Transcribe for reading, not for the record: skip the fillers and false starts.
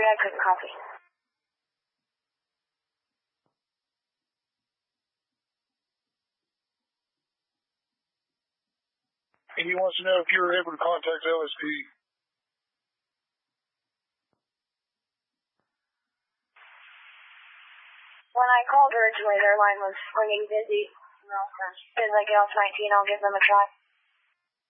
I couldn't copy. He wants to know if you were able to contact LSP. When I called originally, their line was ringing busy. As I get off 19, I'll give them a try.